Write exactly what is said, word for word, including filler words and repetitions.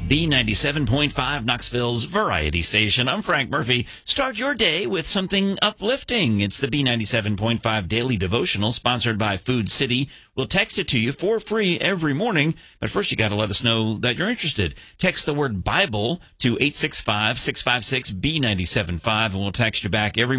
B ninety-seven point five, Knoxville's variety station. I'm Frank Murphy. Start your day with something uplifting. It's the B ninety-seven point five Daily Devotional, sponsored by Food City. We'll text it to you for free every morning, but first you got to let us know that you're interested. Text the word Bible to eight six five, six five six, B nine seven five, and we'll text you back every